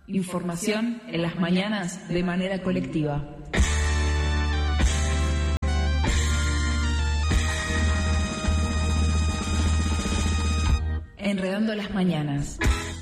Información en las mañanas de manera colectiva. Enredando las mañanas.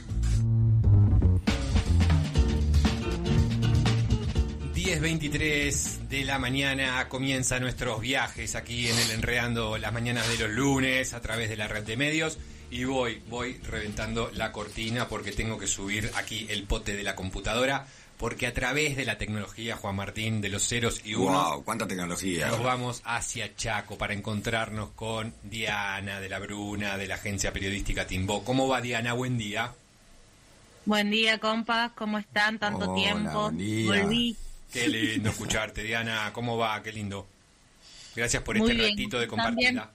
Diez 23 de la mañana comienzan nuestros viajes aquí en el Enredando las mañanas de los lunes a través de la red de medios. Y voy reventando la cortina porque tengo que subir aquí el pote de la computadora, porque a través de la tecnología, Juan Martín, de los ceros y unos, ¡wow! ¡Cuánta tecnología! Nos vamos hacia Chaco para encontrarnos con Diana de la Bruna, de la agencia periodística Timbó. ¿Cómo va, Diana? Buen día. Buen día, compas. ¿Cómo están? Tanto tiempo. Buen día. Volví. Qué lindo escucharte, Diana. ¿Cómo va? Qué lindo. Gracias por Muy este bien. ratito de compartirla.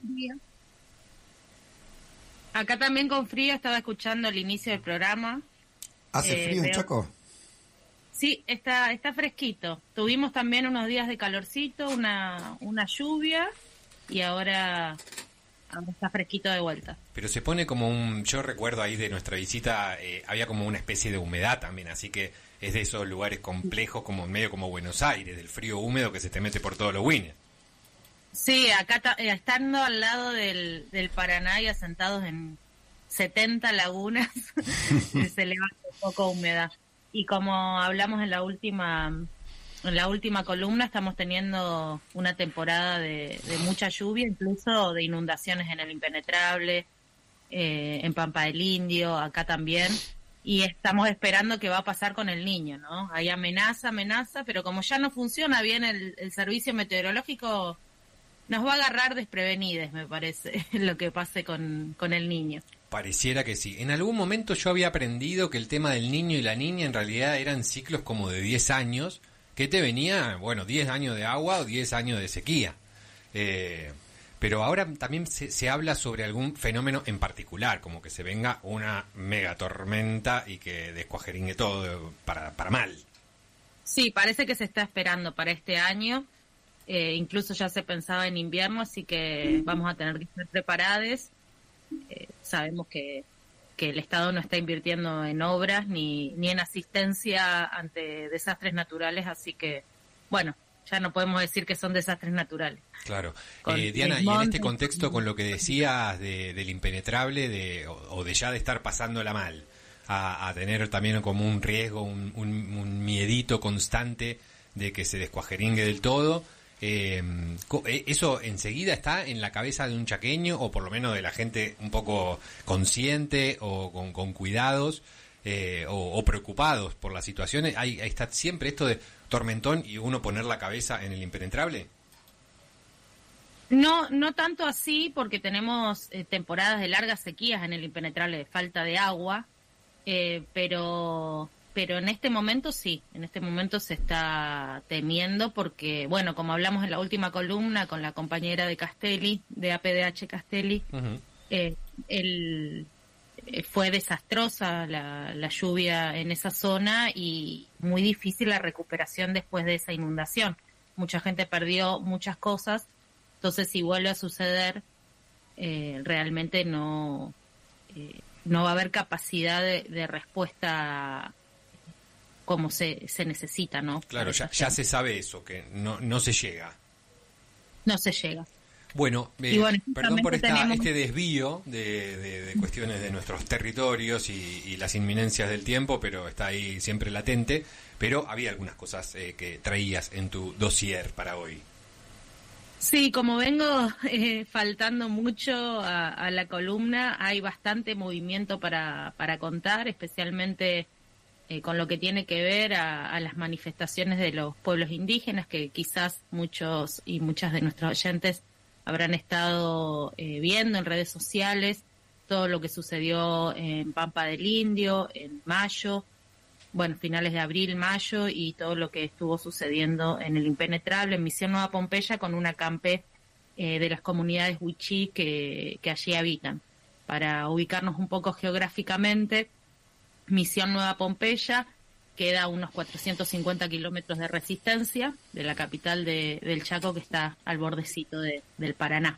Acá también con frío, estaba escuchando el inicio del programa. ¿Hace frío en Chaco? Sí, está fresquito. Tuvimos también unos días de calorcito, una lluvia, y ahora está fresquito de vuelta. Pero se pone como yo recuerdo ahí de nuestra visita, había como una especie de humedad también, así que es de esos lugares complejos, como medio como Buenos Aires, del frío húmedo que se te mete por todos los wines. Sí, acá estando al lado del Paraná y asentados en 70 lagunas, se levanta un poco humedad. Y como hablamos en la última columna, estamos teniendo una temporada de mucha lluvia, incluso de inundaciones en el Impenetrable, en Pampa del Indio, acá también. Y estamos esperando qué va a pasar con el Niño, ¿no? Hay amenaza, pero como ya no funciona bien el servicio meteorológico, nos va a agarrar desprevenides, me parece, lo que pase con el Niño. Pareciera que sí. En algún momento yo había aprendido que el tema del niño y la niña en realidad eran ciclos como de 10 años, que te venía, 10 años de agua o 10 años de sequía. Pero ahora también se habla sobre algún fenómeno en particular, como que se venga una mega tormenta y que descuajeringue todo para mal. Sí, parece que se está esperando para este año. Incluso ya se pensaba en invierno, así que vamos a tener que estar preparados. Sabemos que el Estado no está invirtiendo en obras ni en asistencia ante desastres naturales, así que, ya no podemos decir que son desastres naturales. Claro. Diana, y en este contexto, con lo que decías del impenetrable, o de ya de estar pasándola mal, a tener también como un riesgo, un miedito constante de que se descuajeringue del todo, ¿eso enseguida está en la cabeza de un chaqueño, o por lo menos de la gente un poco consciente o con cuidados, o preocupados por las situaciones? Ahí está siempre esto de tormentón y uno poner la cabeza en el impenetrable. No tanto así, porque tenemos temporadas de largas sequías en el impenetrable, de falta de agua, pero en este momento sí, en este momento se está temiendo porque, como hablamos en la última columna con la compañera de Castelli, de APDH Castelli, fue desastrosa la lluvia en esa zona y muy difícil la recuperación después de esa inundación. Mucha gente perdió muchas cosas, entonces si vuelve a suceder, realmente no va a haber capacidad de respuesta como se necesita, ¿no? Claro, ya se sabe eso, que no se llega. No se llega. Bueno, bueno, perdón por este desvío de cuestiones de nuestros territorios y las inminencias del tiempo, pero está ahí siempre latente. Pero había algunas cosas que traías en tu dossier para hoy. Sí, como vengo faltando mucho a la columna, hay bastante movimiento para contar, especialmente con lo que tiene que ver a las manifestaciones de los pueblos indígenas, que quizás muchos y muchas de nuestros oyentes habrán estado viendo en redes sociales, todo lo que sucedió en Pampa del Indio, en mayo, finales de abril, mayo, y todo lo que estuvo sucediendo en el Impenetrable, en Misión Nueva Pompeya, con un acampe de las comunidades wichí que allí habitan. Para ubicarnos un poco geográficamente, Misión Nueva Pompeya queda a unos 450 kilómetros de Resistencia, de la capital del Chaco, que está al bordecito del Paraná.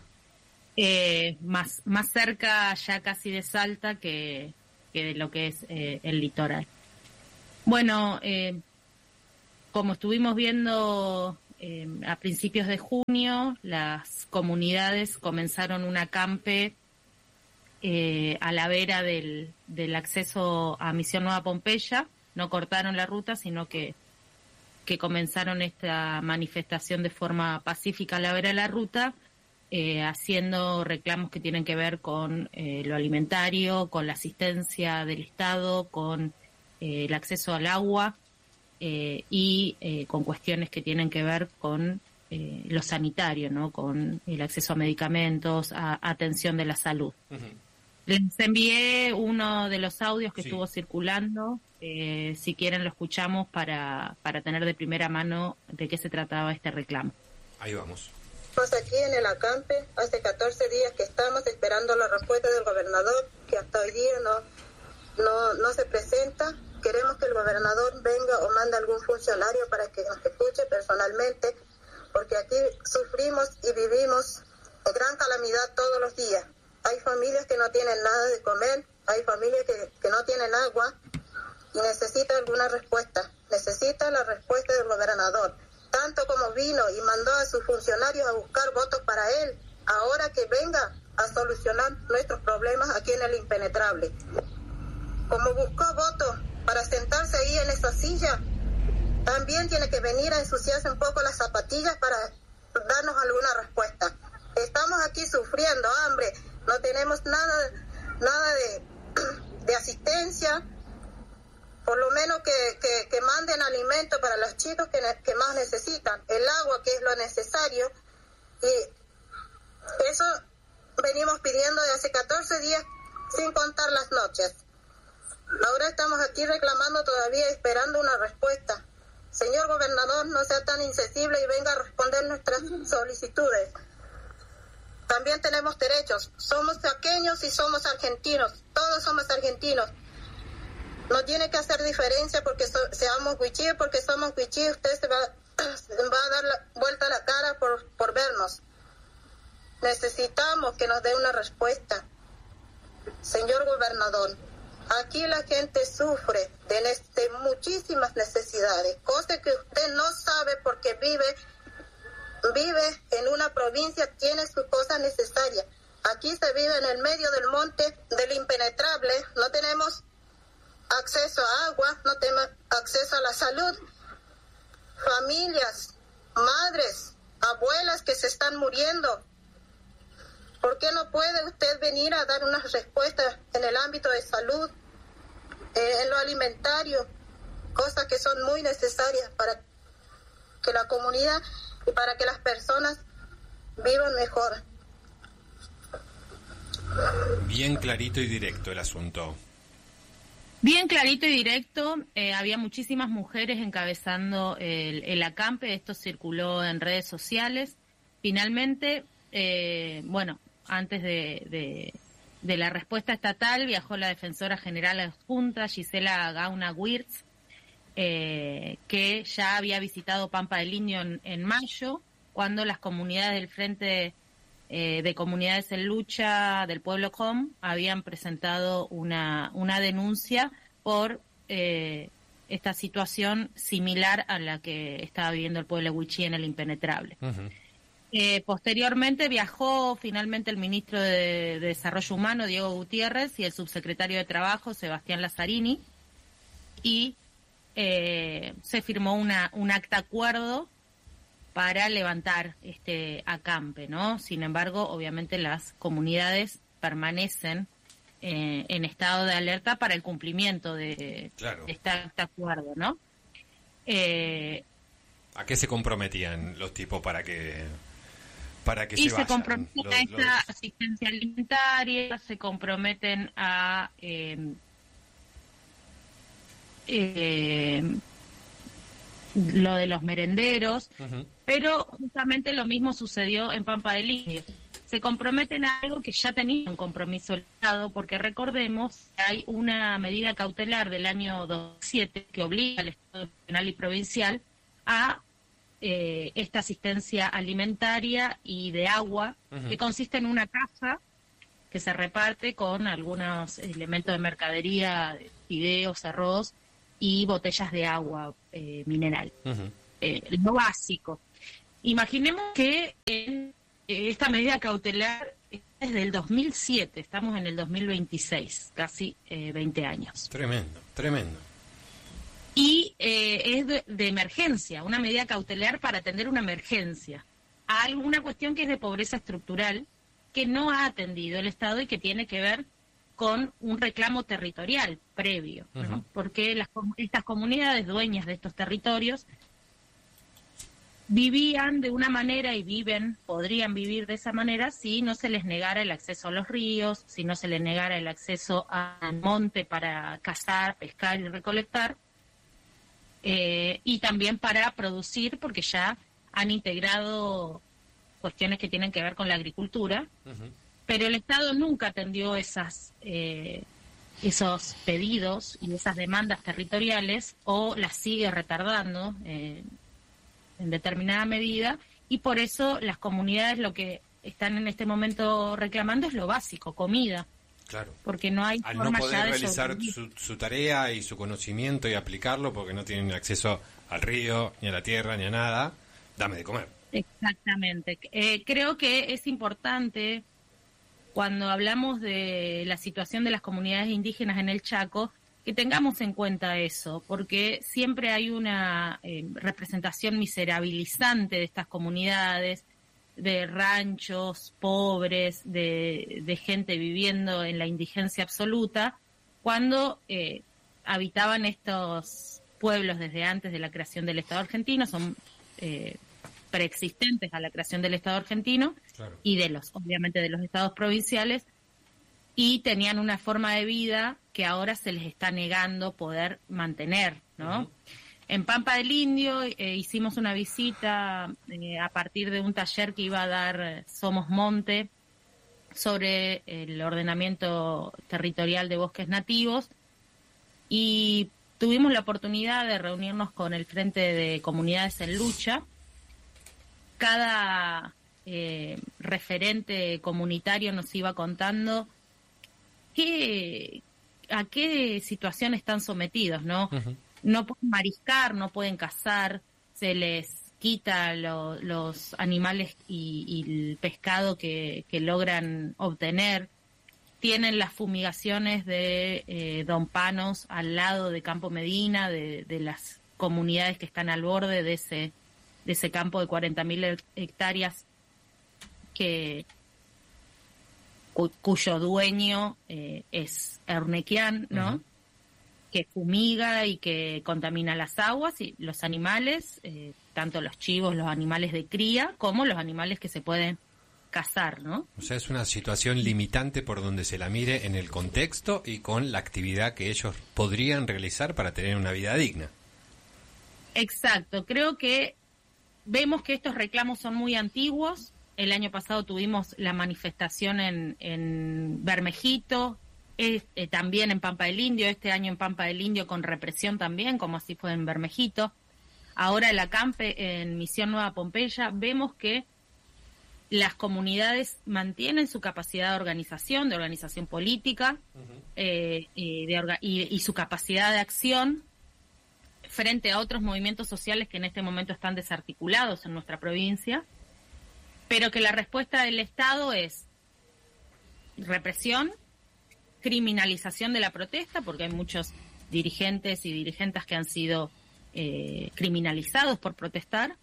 Más cerca ya casi de Salta que de lo que es el litoral. Bueno, como estuvimos viendo a principios de junio, las comunidades comenzaron un acampe a la vera del acceso a Misión Nueva Pompeya. No cortaron la ruta, sino que comenzaron esta manifestación de forma pacífica a la vera de la ruta, haciendo reclamos que tienen que ver con lo alimentario, con la asistencia del Estado, con el acceso al agua y con cuestiones que tienen que ver con lo sanitario, ¿no? Con el acceso a medicamentos, a atención de la salud. Uh-huh. Les envié uno de los audios que estuvo circulando. Si quieren lo escuchamos para tener de primera mano de qué se trataba este reclamo. Ahí vamos. Estamos aquí en el acampe, hace 14 días que estamos esperando la respuesta del gobernador, que hasta hoy día no se presenta. Queremos que el gobernador venga o mande algún funcionario para que nos escuche personalmente, porque aquí sufrimos y vivimos gran calamidad todos los días. Hay familias que no tienen nada de comer, hay familias que no tienen agua y necesitan alguna respuesta. Necesita la respuesta del gobernador. Tanto como vino y mandó a sus funcionarios a buscar votos para él, ahora que venga a solucionar nuestros problemas aquí en el Impenetrable. Como buscó votos para sentarse ahí en esa silla, también tiene que venir a ensuciarse un poco las zapatillas para darnos alguna respuesta. Estamos aquí sufriendo hambre, no tenemos nada de asistencia. Por lo menos que manden alimento para los chicos que más necesitan, el agua que es lo necesario, y eso venimos pidiendo de hace 14 días sin contar las noches. Ahora estamos aquí reclamando todavía, esperando una respuesta. Señor gobernador, no sea tan insensible y venga a responder nuestras solicitudes. También tenemos derechos, somos chaqueños y somos argentinos, todos somos argentinos. No tiene que hacer diferencia porque seamos huichíes, porque somos huichíes, usted se va a dar la vuelta a la cara por vernos. Necesitamos que nos dé una respuesta. Señor gobernador, aquí la gente sufre de muchísimas necesidades, cosas que usted no sabe porque vive en una provincia, tiene sus cosas necesarias. Aquí se vive en el medio del monte del Impenetrable, no tenemos acceso a agua, no tenemos acceso a la salud. Familias, madres, abuelas que se están muriendo. ¿Por qué no puede usted venir a dar unas respuestas en el ámbito de salud, en lo alimentario, cosas que son muy necesarias para que la comunidad y para que las personas vivan mejor? Bien clarito y directo el asunto. Bien clarito y directo, había muchísimas mujeres encabezando el acampe, esto circuló en redes sociales. Finalmente, antes de la respuesta estatal, viajó la defensora general adjunta, Gisela Gauna-Wirtz, que ya había visitado Pampa del Indio en mayo, cuando las comunidades del Frente de Comunidades en Lucha del Pueblo COM habían presentado una denuncia por esta situación similar a la que estaba viviendo el pueblo huichí en el Impenetrable. Uh-huh. Posteriormente viajó finalmente el ministro de Desarrollo Humano, Diego Gutiérrez, y el subsecretario de Trabajo, Sebastián Lazzarini, y se firmó un acta acuerdo para levantar este acampe, ¿no? Sin embargo, obviamente las comunidades permanecen en estado de alerta para el cumplimiento de este acta acuerdo, ¿no? ¿A qué se comprometían los tipos para que y se vayan? Comprometen a esta asistencia alimentaria, se comprometen a lo de los merenderos, uh-huh. Pero justamente lo mismo sucedió en Pampa del Indio. Se comprometen a algo que ya tenía un compromiso el Estado, porque recordemos que hay una medida cautelar del año 2007 que obliga al Estado nacional y provincial a esta asistencia alimentaria y de agua, uh-huh. Que consiste en una caja que se reparte con algunos elementos de mercadería, fideos, arroz, y botellas de agua mineral. Lo básico. Imaginemos que esta medida cautelar es desde el 2007, estamos en el 2026, casi 20 años. Tremendo, tremendo. Y es de emergencia, una medida cautelar para atender una emergencia, a alguna cuestión que es de pobreza estructural, que no ha atendido el Estado y que tiene que ver con un reclamo territorial previo, ¿no? Porque estas comunidades dueñas de estos territorios vivían de una manera y podrían vivir de esa manera si no se les negara el acceso a los ríos, si no se les negara el acceso al monte para cazar, pescar y recolectar, y también para producir, porque ya han integrado cuestiones que tienen que ver con la agricultura, pero el Estado nunca atendió esos pedidos y esas demandas territoriales, o las sigue retardando en determinada medida, y por eso las comunidades lo que están en este momento reclamando es lo básico, comida. Claro. Porque no hay al forma no poder ya de realizar su tarea y su conocimiento y aplicarlo porque no tienen acceso al río, ni a la tierra, ni a nada, dame de comer. Exactamente. Creo que es importante, cuando hablamos de la situación de las comunidades indígenas en el Chaco, que tengamos en cuenta eso, porque siempre hay una representación miserabilizante de estas comunidades, de ranchos pobres, de gente viviendo en la indigencia absoluta, cuando habitaban estos pueblos desde antes de la creación del Estado argentino, son preexistentes a la creación del Estado argentino, claro, y obviamente de los estados provinciales, y tenían una forma de vida que ahora se les está negando poder mantener, ¿no? En Pampa del Indio hicimos una visita a partir de un taller que iba a dar Somos Monte sobre el ordenamiento territorial de bosques nativos, y tuvimos la oportunidad de reunirnos con el Frente de Comunidades en Lucha. Cada referente comunitario nos iba contando a qué situación están sometidos, ¿no? No pueden mariscar, no pueden cazar, se les quita los animales y el pescado que logran obtener. Tienen las fumigaciones de Don Panos al lado de Campo Medina, de las comunidades que están al borde de ese campo de 40.000 hectáreas cuyo dueño es Ernequian, ¿no? Que fumiga y que contamina las aguas y los animales, tanto los chivos, los animales de cría, como los animales que se pueden cazar, ¿no? O sea, es una situación limitante por donde se la mire en el contexto y con la actividad que ellos podrían realizar para tener una vida digna. Exacto, creo que vemos que estos reclamos son muy antiguos. El año pasado tuvimos la manifestación en Bermejito, también en Pampa del Indio, este año en Pampa del Indio con represión también, como así fue en Bermejito. Ahora el acampe en Misión Nueva Pompeya, vemos que las comunidades mantienen su capacidad de organización política, y su capacidad de acción frente a otros movimientos sociales que en este momento están desarticulados en nuestra provincia, pero que la respuesta del Estado es represión, criminalización de la protesta, porque hay muchos dirigentes y dirigentas que han sido criminalizados por protestar,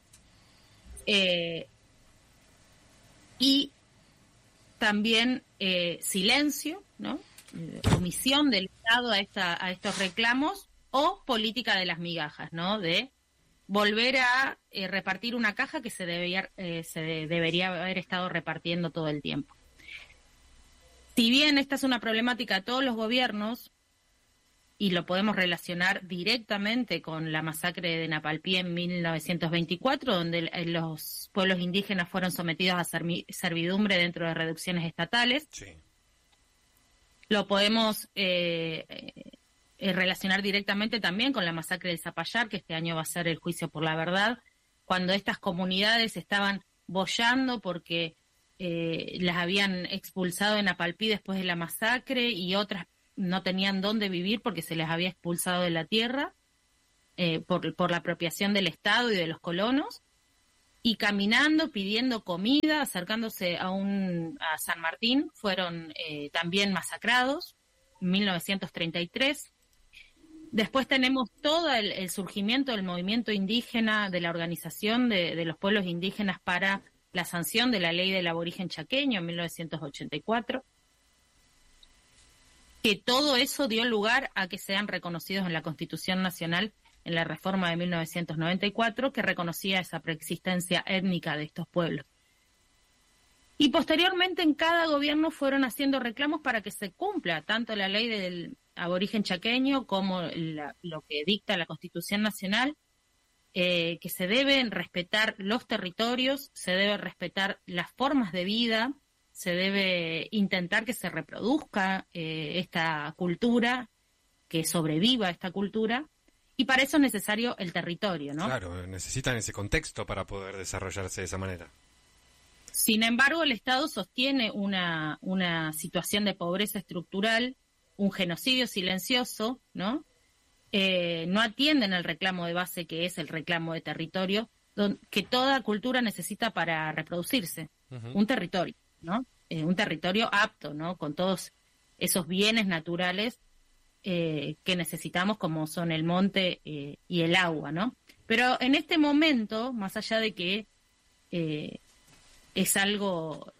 y también silencio, ¿no? Omisión del Estado a estos reclamos, o política de las migajas, ¿no? De volver a repartir una caja que se debería haber estado repartiendo todo el tiempo. Si bien esta es una problemática de todos los gobiernos, y lo podemos relacionar directamente con la masacre de Napalpí en 1924, donde los pueblos indígenas fueron sometidos a servidumbre dentro de reducciones estatales. Sí. Lo podemos relacionar directamente también con la masacre del Zapallar, que este año va a ser el juicio por la verdad, cuando estas comunidades estaban boyando porque las habían expulsado en Napalpí después de la masacre, y otras no tenían dónde vivir porque se les había expulsado de la tierra. por la apropiación del Estado y de los colonos, y caminando, pidiendo comida, acercándose a San Martín, fueron también masacrados en 1933. Después tenemos todo el surgimiento del movimiento indígena, de la organización de los pueblos indígenas para la sanción de la ley del aborigen chaqueño en 1984, que todo eso dio lugar a que sean reconocidos en la Constitución Nacional en la reforma de 1994, que reconocía esa preexistencia étnica de estos pueblos. Y posteriormente en cada gobierno fueron haciendo reclamos para que se cumpla tanto la ley del aborigen chaqueño como lo que dicta la Constitución Nacional, que se deben respetar los territorios, se debe respetar las formas de vida, se debe intentar que se reproduzca esta cultura, que sobreviva esta cultura, y para eso es necesario el territorio, ¿no? Claro, necesitan ese contexto para poder desarrollarse de esa manera. Sin embargo, el Estado sostiene una situación de pobreza estructural, un genocidio silencioso, ¿no? No atienden al reclamo de base, que es el reclamo de territorio, que toda cultura necesita para reproducirse. Uh-huh. Un territorio, ¿no? Un territorio apto, ¿no? Con todos esos bienes naturales que necesitamos, como son el monte y el agua, ¿no? Pero en este momento, más allá de que es algo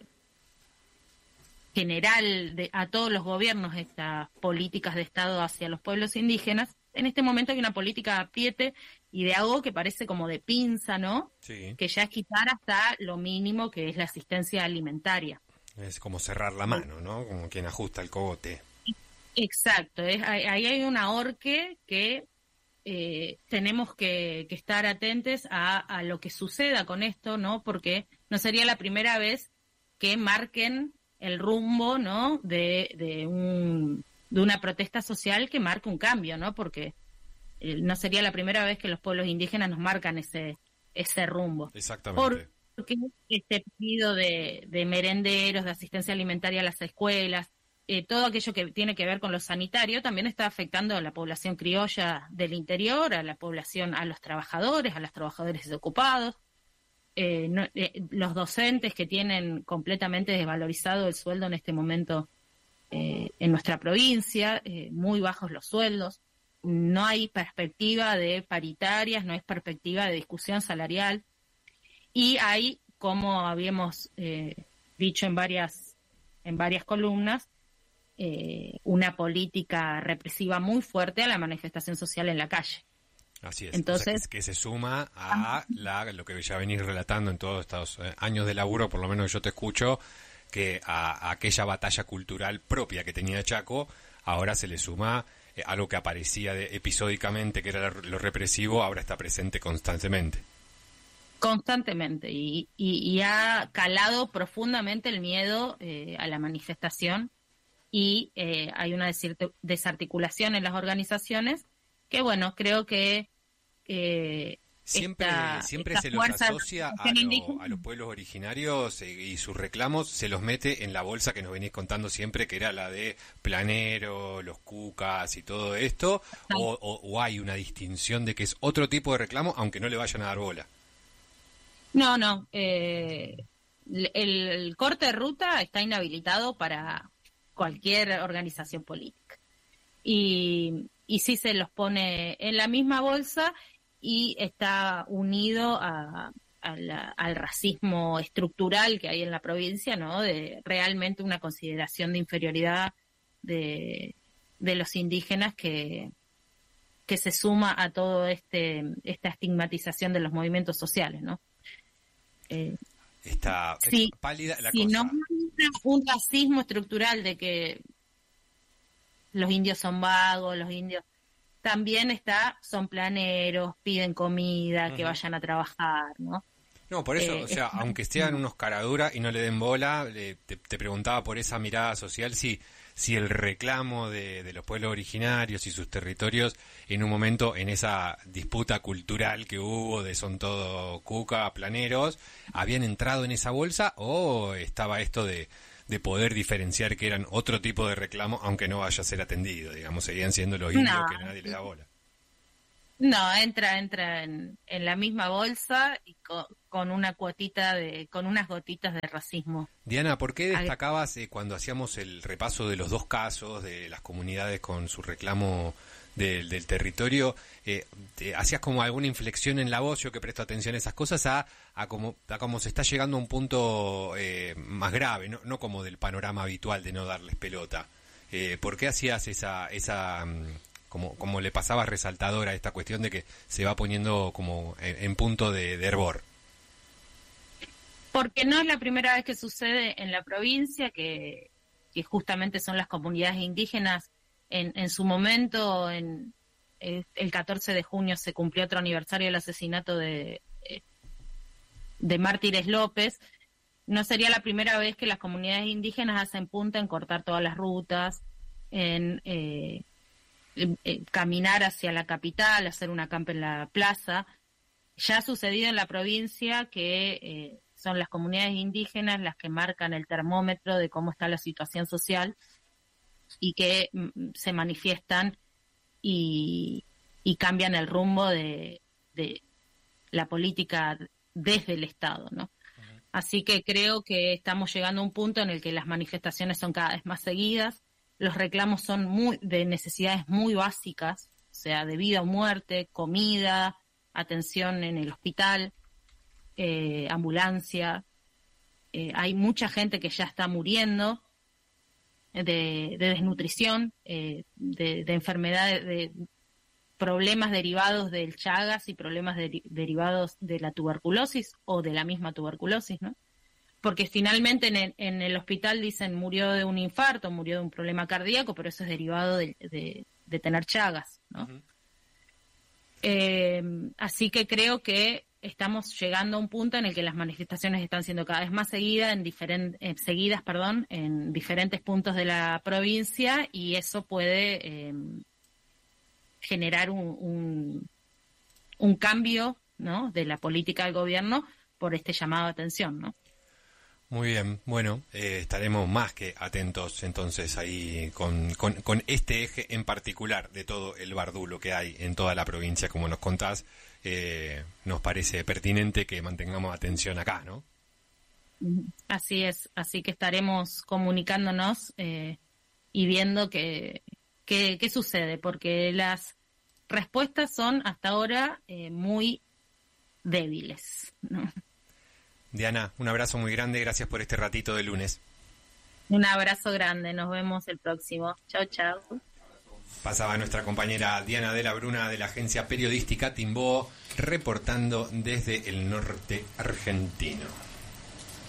general a todos los gobiernos, estas políticas de Estado hacia los pueblos indígenas, en este momento hay una política de apriete y de algo que parece como de pinza, ¿no? Sí. Que ya es quitar hasta lo mínimo, que es la asistencia alimentaria. Es como cerrar la mano, ¿no? Como quien ajusta el cogote. Exacto. Ahí hay un ahorque que tenemos que estar atentos a lo que suceda con esto, ¿no? Porque no sería la primera vez que marquen el rumbo, ¿no? de una protesta social que marque un cambio, ¿no? Porque no sería la primera vez que los pueblos indígenas nos marcan ese rumbo. Exactamente. Porque este pedido de merenderos, de asistencia alimentaria a las escuelas, todo aquello que tiene que ver con lo sanitario también está afectando a la población criolla del interior, a la población, a los trabajadores desocupados, los docentes que tienen completamente desvalorizado el sueldo en este momento en nuestra provincia, muy bajos los sueldos, no hay perspectiva de paritarias, no hay perspectiva de discusión salarial, y hay, como habíamos dicho en varias columnas, una política represiva muy fuerte a la manifestación social en la calle. Así es. Entonces, o sea, que se suma a lo que ya venís relatando en todos estos años de laburo, por lo menos yo te escucho, que a aquella batalla cultural propia que tenía Chaco, ahora se le suma algo que aparecía episódicamente, que era lo represivo, ahora está presente constantemente. Constantemente, y ha calado profundamente el miedo a la manifestación, y hay una desarticulación en las organizaciones que, bueno, creo que siempre se los asocia a los pueblos originarios y sus reclamos se los mete en la bolsa que nos venís contando siempre, que era la de Planero, los cucas y todo esto, o hay una distinción de que es otro tipo de reclamo, aunque no le vayan a dar bola. No, el corte de ruta está inhabilitado para cualquier organización política. Y sí se los pone en la misma bolsa y está unido al racismo estructural que hay en la provincia, ¿no? De realmente una consideración de inferioridad de los indígenas que se suma a todo esta estigmatización de los movimientos sociales, ¿no? Está pálida la si cosa. No un racismo estructural de que los indios son vagos, los indios también son planeros, piden comida, uh-huh, que vayan a trabajar, ¿no? No, por eso, o sea, aunque sean unos caraduras y no le den bola, te preguntaba por esa mirada social si el reclamo de los pueblos originarios y sus territorios en un momento, en esa disputa cultural que hubo de son todo cuca, planeros, habían entrado en esa bolsa, o estaba esto de poder diferenciar que eran otro tipo de reclamo, aunque no vaya a ser atendido, digamos, seguían siendo los indios que nadie le da bola. No, entra en la misma bolsa y con una cuotita con unas gotitas de racismo. Diana, ¿por qué destacabas cuando hacíamos el repaso de los dos casos, de las comunidades con su reclamo del territorio, hacías como alguna inflexión en la voz? Yo que presto atención a esas cosas, a cómo se está llegando a un punto más grave, no como del panorama habitual de no darles pelota. ¿Por qué hacías esa como le pasabas resaltadora a esta cuestión de que se va poniendo como en punto de hervor? Porque no es la primera vez que sucede en la provincia, que justamente son las comunidades indígenas. En su momento, el 14 de junio se cumplió otro aniversario del asesinato de Mártires López. No sería la primera vez que las comunidades indígenas hacen punta en cortar todas las rutas, en caminar hacia la capital, hacer un acampe en la plaza. Ya ha sucedido en la provincia que son las comunidades indígenas las que marcan el termómetro de cómo está la situación social y que se manifiestan y cambian el rumbo de la política desde el Estado, ¿no? Uh-huh. Así que creo que estamos llegando a un punto en el que las manifestaciones son cada vez más seguidas. Los reclamos son de necesidades muy básicas, o sea, de vida o muerte, comida, atención en el hospital, ambulancia. Hay mucha gente que ya está muriendo de desnutrición, de enfermedades, de problemas derivados del Chagas y problemas derivados de la tuberculosis o de la misma tuberculosis, ¿no? Porque finalmente en el hospital dicen murió de un infarto, murió de un problema cardíaco, pero eso es derivado de tener Chagas, ¿no? Uh-huh. Así que creo que estamos llegando a un punto en el que las manifestaciones están siendo cada vez más seguidas en diferentes puntos de la provincia, y eso puede generar un cambio, ¿no?, de la política del gobierno por este llamado de atención, ¿no? Muy bien, bueno, estaremos más que atentos entonces ahí con este eje en particular de todo el bardulo que hay en toda la provincia, como nos contás. Nos parece pertinente que mantengamos atención acá, ¿no? Así es, así que estaremos comunicándonos y viendo qué sucede, porque las respuestas son hasta ahora muy débiles, ¿no? Diana, un abrazo muy grande, gracias por este ratito de lunes. Un abrazo grande, nos vemos el próximo. Chao, chao. Pasaba nuestra compañera Diana de la Bruna de la agencia periodística Timbó, reportando desde el norte argentino.